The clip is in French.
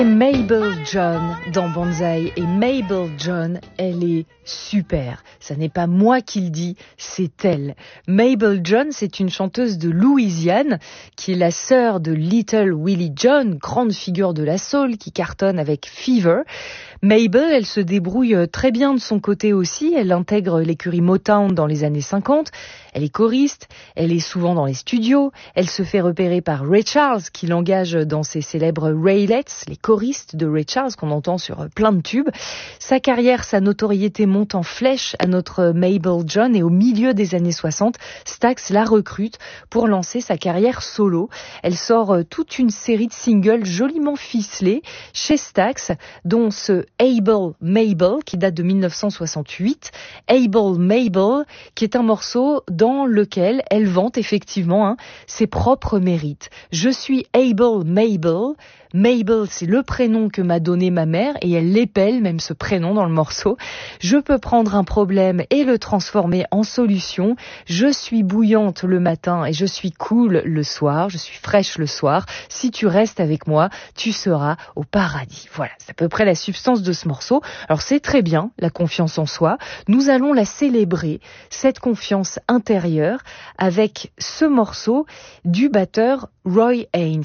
Mabel John dans Banzai, et Mabel John, elle est super. Ça n'est pas moi qui le dis, c'est elle. Mabel John, c'est une chanteuse de Louisiane qui est la sœur de Little Willie John, grande figure de la soul qui cartonne avec Fever. Mabel, elle se débrouille très bien de son côté aussi. Elle intègre l'écurie Motown dans les années 50. Elle est choriste, elle est souvent dans les studios. Elle se fait repérer par Ray Charles qui l'engage dans ses célèbres Raelettes, les choristes de Ray Charles qu'on entend sur plein de tubes. Sa carrière, sa notoriété monte en flèche à notre Mabel John, et au milieu des années 60, Stax la recrute pour lancer sa carrière solo. Elle sort toute une série de singles joliment ficelés chez Stax, dont ce Able Mabel qui date de 1968. Able Mabel qui est un morceau dans lequel elle vante effectivement ses propres mérites. Je suis Able Mabel. Mabel, c'est le prénom que m'a donné ma mère et elle l'épelle, même ce prénom dans le morceau. Je peux prendre un problème et le transformer en solution. Je suis bouillante le matin et je suis cool le soir. Je suis fraîche le soir. Si tu restes avec moi, tu seras au paradis. Voilà, c'est à peu près la substance de ce morceau. Alors c'est très bien, la confiance en soi. Nous allons la célébrer, cette confiance intérieure, avec ce morceau du batteur Roy Haynes.